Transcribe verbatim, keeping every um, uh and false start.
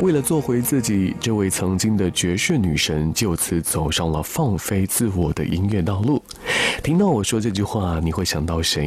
为了做回自己，这位曾经的爵士女神就此走上了放飞自我的音乐道路。听到我说这句话，你会想到谁